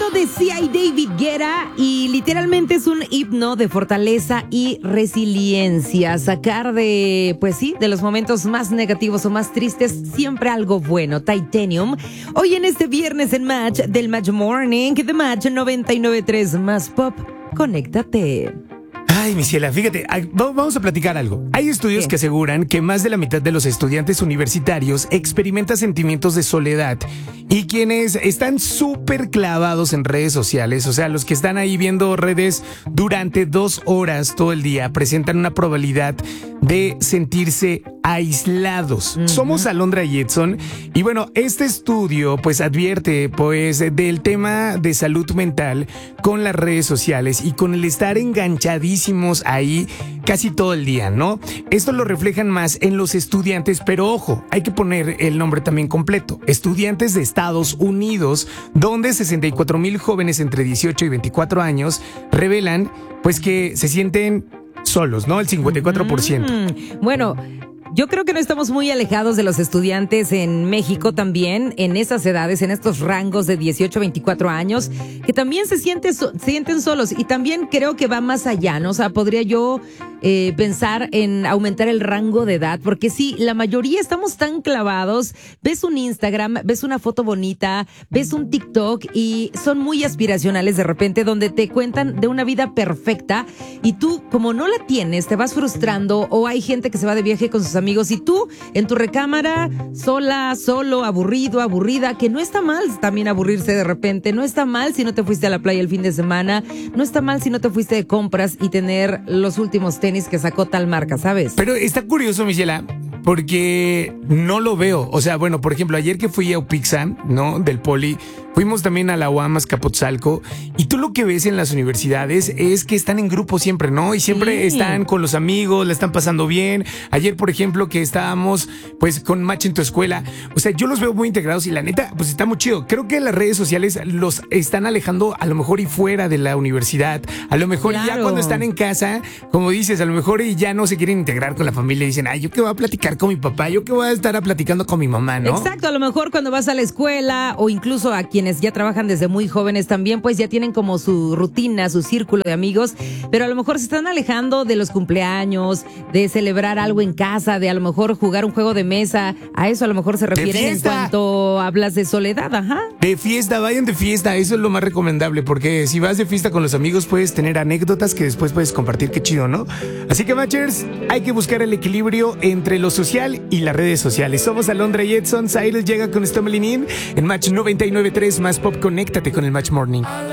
momento decía David Guetta y literalmente es un himno de fortaleza y resiliencia. Sacar de, pues sí, de los momentos más negativos o más tristes, siempre algo bueno. Titanium. Hoy en este viernes en Match del Match Morning, de Match 99.3 más Pop. Conéctate. Ay, mi ciela, fíjate, vamos a platicar algo. Hay estudios que aseguran que más de la mitad de los estudiantes universitarios experimenta sentimientos de soledad y quienes están súper clavados en redes sociales, o sea, los que están ahí viendo redes durante 2 horas todo el día, presentan una probabilidad de sentirse aislados. Somos Alondra y Edson y bueno, este estudio pues advierte pues del tema de salud mental con las redes sociales y con el estar enganchadísimos ahí casi todo el día, ¿no? Esto lo reflejan más en los estudiantes, pero ojo, hay que poner el nombre también completo. Estudiantes de Estados Unidos, donde 64,000 jóvenes entre 18 y 24 años revelan pues que se sienten solos, ¿no? El 54%. Bueno, yo creo que no estamos muy alejados de los estudiantes en México también, en esas edades, en estos rangos de 18 a 24 años, que también se sienten solos y también creo que va más allá, ¿no? O sea, podría yo pensar en aumentar el rango de edad, porque sí, la mayoría estamos tan clavados, ves un Instagram, ves una foto bonita, ves un TikTok y son muy aspiracionales de repente, donde te cuentan de una vida perfecta y tú, como no la tienes, te vas frustrando o hay gente que se va de viaje con sus amigos y tú en tu recámara, sola, solo, aburrido, aburrida, que no está mal también aburrirse de repente, no está mal si no te fuiste a la playa el fin de semana, no está mal si no te fuiste de compras y tener los últimos tenis que sacó tal marca, ¿sabes? Pero está curioso, Michela, porque no lo veo. O sea, bueno, por ejemplo, ayer que fui a Upixa, ¿no? Del Poli, fuimos también a la UAM Azcapotzalco, y tú lo que ves en las universidades es que están en grupo siempre, ¿no? Y siempre están con los amigos, la están pasando bien. Ayer, por ejemplo, que estábamos pues con Match en tu escuela, o sea, yo los veo muy integrados y la neta, pues está muy chido. Creo que las redes sociales los están alejando a lo mejor y fuera de la universidad, a lo mejor ya cuando están en casa, como dices, a lo mejor y ya no se quieren integrar con la familia y dicen, ay, yo qué voy a platicar con mi papá, yo qué voy a estar platicando con mi mamá, ¿no? Exacto, a lo mejor cuando vas a la escuela o incluso a quienes ya trabajan desde muy jóvenes también, pues ya tienen como su rutina, su círculo de amigos, pero a lo mejor se están alejando de los cumpleaños, de celebrar algo en casa, de a lo mejor jugar un juego de mesa. A eso a lo mejor se refieren en cuanto hablas de soledad, ajá. De fiesta, vayan de fiesta, eso es lo más recomendable, porque si vas de fiesta con los amigos puedes tener anécdotas que después puedes compartir, qué chido, ¿no? Así que, Matchers, hay que buscar el equilibrio entre lo social y las redes sociales. Somos Alondra y Edson. Cyrus llega con Stumbling In en Match 99.3 más Pop. Conéctate con el Match Morning.